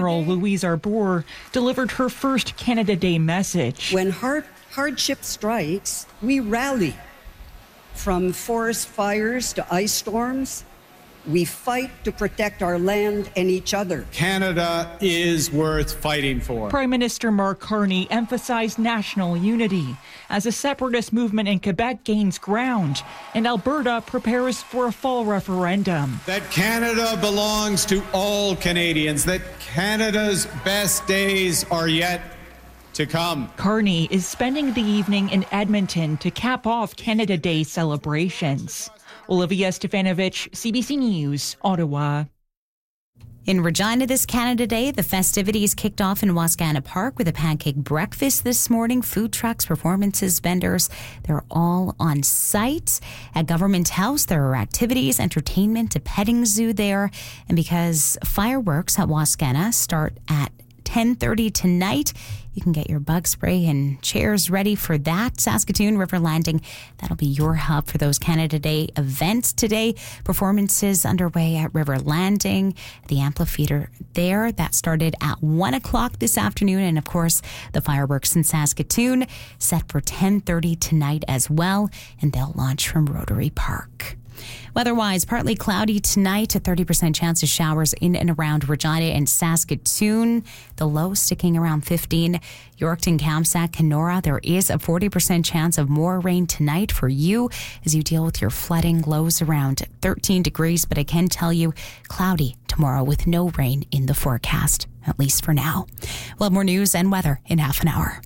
General Louise Arbour delivered her first Canada Day message. When hardship strikes, we rally. From forest fires to ice storms, we fight to protect our land and each other. Canada is worth fighting for. Prime Minister Mark Carney emphasized national unity as a separatist movement in Quebec gains ground and Alberta prepares for a fall referendum. That Canada belongs to all Canadians, that Canada's best days are yet to come. Carney is spending the evening in Edmonton to cap off Canada Day celebrations. Olivia Stefanovich, CBC News, Ottawa. In Regina this Canada Day, the festivities kicked off in Wascana Park with a pancake breakfast this morning. Food trucks, performances, vendors, they're all on site. At Government House, there are activities, entertainment, a petting zoo there. And because fireworks at Wascana start at 10:30 tonight, you can get your bug spray and chairs ready for that. Saskatoon River Landing, that'll be your hub for those Canada Day events today. Performances underway at River Landing, the amphitheater there. That started at 1 o'clock this afternoon. And of course, the fireworks in Saskatoon set for 10:30 tonight as well. And they'll launch from Rotary Park. Weather-wise, partly cloudy tonight, a 30% chance of showers in and around Regina and Saskatoon. The low sticking around 15. Yorkton, Kamsack, Kenora, there is a 40% chance of more rain tonight for you as you deal with your flooding. Lows around 13 degrees, but I can tell you cloudy tomorrow with no rain in the forecast, at least for now. We'll have more news and weather in half an hour.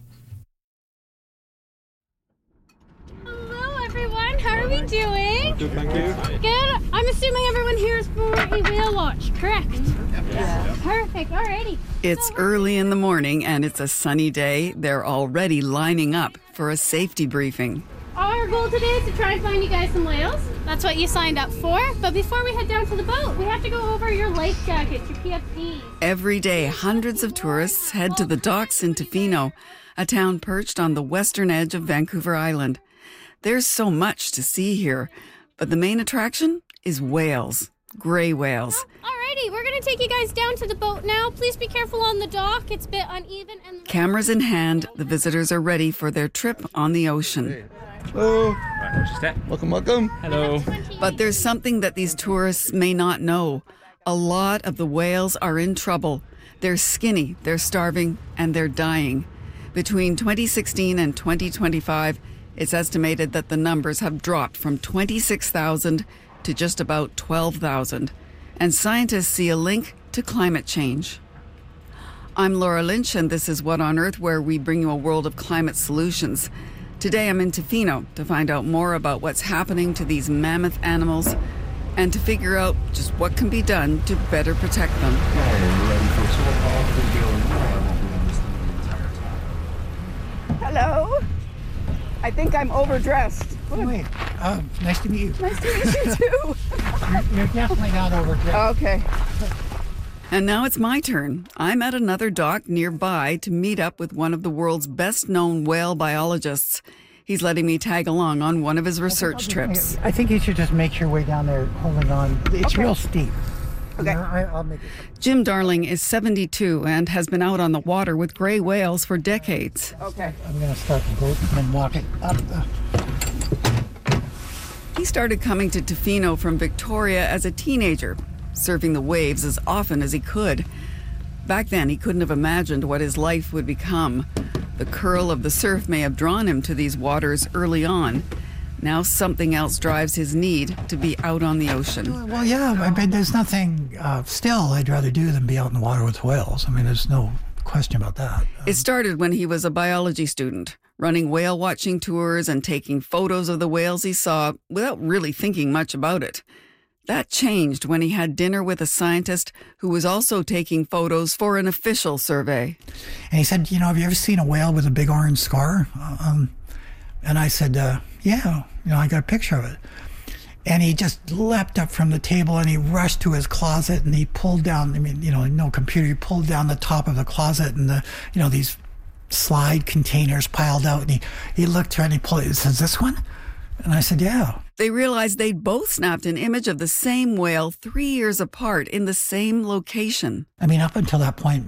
Everyone, how are we doing? Good, thank you. Good. I'm assuming everyone here is for a whale watch, correct? Yeah. Perfect. Alrighty. It's early in the morning and it's a sunny day. They're already lining up for a safety briefing. Our goal today is to try and find you guys some whales. That's what you signed up for. But before we head down to the boat, we have to go over your life jackets, your PFDs. Every day, hundreds of tourists head to the docks in Tofino, a town perched on the western edge of Vancouver Island. There's so much to see here, but the main attraction is whales, gray whales. Alrighty, we're going to take you guys down to the boat now. Please be careful on the dock. It's a bit uneven. And Cameras in hand, the visitors are ready for their trip on the ocean. Hello. Welcome, welcome. Hello. But there's something that these tourists may not know. A lot of the whales are in trouble. They're skinny, they're starving, and they're dying. Between 2016 and 2025, it's estimated that the numbers have dropped from 26,000 to just about 12,000. And scientists see a link to climate change. I'm Laura Lynch, and this is What on Earth, where we bring you a world of climate solutions. Today I'm in Tofino to find out more about what's happening to these mammoth animals and to figure out just what can be done to better protect them. Hello. I think I'm overdressed. Wait, nice to meet you. Nice to meet you too. You're definitely not overdressed. Okay. And now it's my turn. I'm at another dock nearby to meet up with one of the world's best-known whale biologists. He's letting me tag along on one of his research trips. I think you should just make your way down there holding on. It's real steep. Okay. I'll make it. Jim Darling is 72 and has been out on the water with gray whales for decades. Okay. I'm going to start the boat and then walk it up. He started coming to Tofino from Victoria as a teenager, surfing the waves as often as he could. Back then, he couldn't have imagined what his life would become. The curl of the surf may have drawn him to these waters early on. Now something else drives his need to be out on the ocean. Well, yeah, I mean, there's nothing still I'd rather do than be out in the water with whales. I mean, there's no question about that. It started when he was a biology student, running whale watching tours and taking photos of the whales he saw without really thinking much about it. That changed when he had dinner with a scientist who was also taking photos for an official survey. And he said, have you ever seen a whale with a big orange scar? And I said, yeah, I got a picture of it. And he just leapt up from the table and he rushed to his closet and he pulled down, no computer, he pulled down the top of the closet and these slide containers piled out. And he looked around and he pulled it. He says, this one? And I said, yeah. They realized they'd both snapped an image of the same whale 3 years apart in the same location. I mean, up until that point,